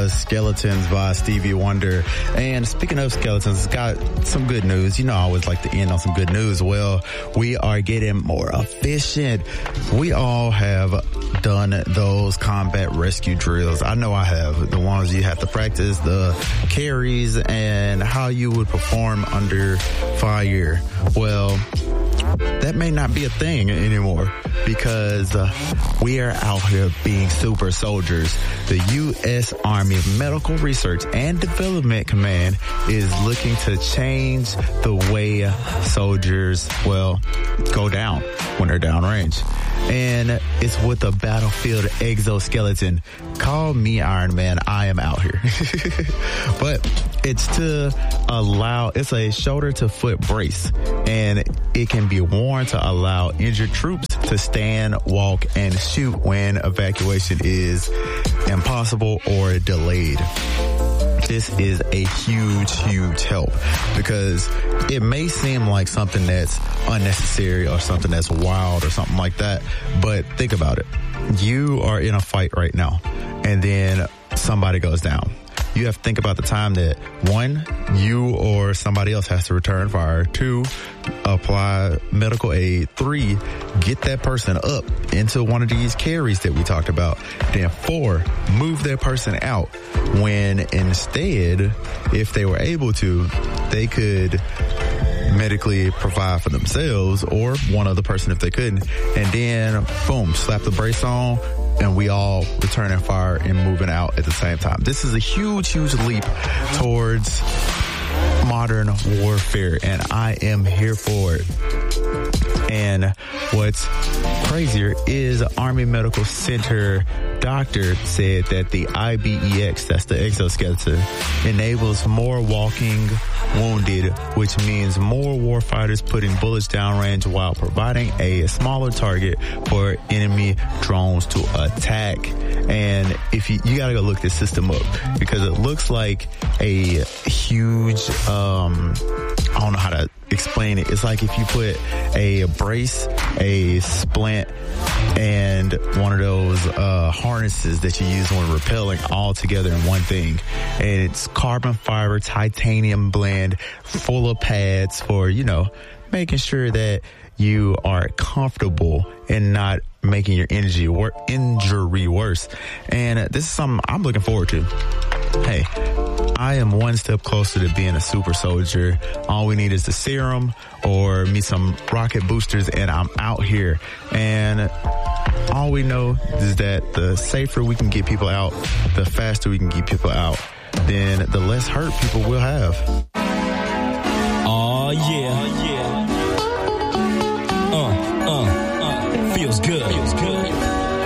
Skeletons by Stevie Wonder. And speaking of skeletons, it's got some good news. You know, I always like to end on some good news. Well, we are getting more efficient. We all have done those combat rescue drills. I know I have. The ones you have to practice the carries and how you would perform under fire. Well, that may not be a thing anymore because we are out here being super soldiers. The U.S. Army Medical Research and Development Command is looking to change the way soldiers, well, go down when they're downrange. And it's with a battlefield exoskeleton. Call me Iron Man. I am out here. But it's to allow, it's a shoulder to foot brace, and it can be worn to allow injured troops to stand, walk, and shoot when evacuation is impossible or delayed. This is a huge, huge help because it may seem like something that's unnecessary or something that's wild or something like that. But think about it. You are in a fight right now and then somebody goes down. You have to think about the time that, one, you or somebody else has to return fire. Two, apply medical aid. Three, get that person up into one of these carries that we talked about. Then four, move that person out when instead, if they were able to, they could medically provide for themselves or one other person if they couldn't. And then, boom, slap the brace on, and we all returning fire and moving out at the same time. This is a huge, huge leap towards modern warfare, and I am here for it. And what's crazier is Army Medical Center doctor said that the IBEX, that's the exoskeleton, enables more walking wounded, which means more warfighters putting bullets downrange while providing a smaller target for enemy drones to attack. And if you gotta go look this system up because it looks like a huge, I don't know how to explain it. It's like if you put a brace, a splint, and one of those harnesses that you use when rappelling all together in one thing. And it's carbon fiber, titanium blend, full of pads for, you know, making sure that you are comfortable and not making your injury worse. And this is something I'm looking forward to. Hey, I am one step closer to being a super soldier. All we need is the serum or me some rocket boosters and I'm out here. And all we know is that the safer we can get people out, the faster we can get people out, then the less hurt people will have.